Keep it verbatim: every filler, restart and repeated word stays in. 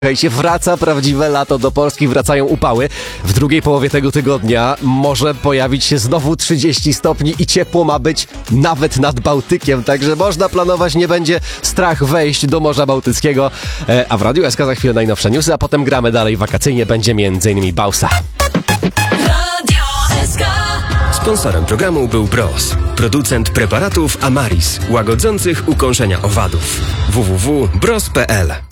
Słuchajcie, wraca prawdziwe lato, do Polski wracają upały. W drugiej połowie tego tygodnia może pojawić się znowu trzydzieści stopni i ciepło ma być nawet nad Bałtykiem, także można planować, nie będzie strach wejść do Morza Bałtyckiego. E, a w Radiu S K za chwilę najnowsze newsy, a potem gramy dalej wakacyjnie, będzie między innymi Bausa. Sponsorem programu był Bros, producent preparatów Amaris, łagodzących ukąszenia owadów. w w w kropka bros kropka p l